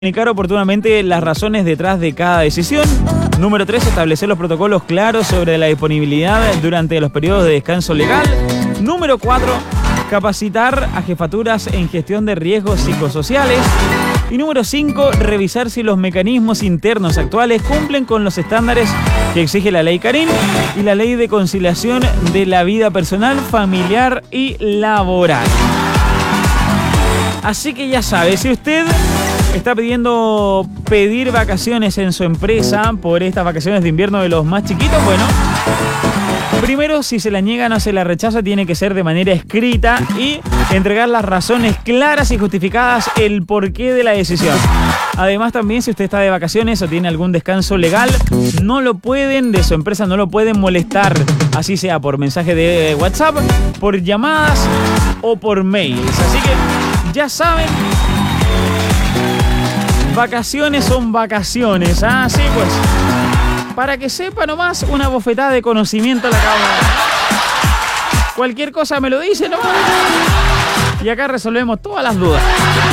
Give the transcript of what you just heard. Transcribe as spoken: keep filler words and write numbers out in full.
Comunicar oportunamente las razones detrás de cada decisión. Número tres, establecer los protocolos claros sobre la disponibilidad durante los periodos de descanso legal. Número cuatro, capacitar a jefaturas en gestión de riesgos psicosociales. Y número cinco, revisar si los mecanismos internos actuales cumplen con los estándares que exige la ley Carín y la ley de conciliación de la vida personal, familiar y laboral. Así que ya sabe, si usted está pidiendo pedir vacaciones en su empresa por estas vacaciones de invierno de los más chiquitos, bueno, primero, si se la niegan o se la rechaza, tiene que ser de manera escrita y entregar las razones claras y justificadas, el porqué de la decisión. Además, también, si usted está de vacaciones o tiene algún descanso legal, no lo pueden, de su empresa, no lo pueden molestar, así sea por mensaje de WhatsApp, por llamadas o por mails. Así que, ya saben, vacaciones son vacaciones. Ah, sí, pues. Para que sepa nomás, una bofetada de conocimiento a la cámara. Cualquier cosa me lo dice nomás. Y acá resolvemos todas las dudas.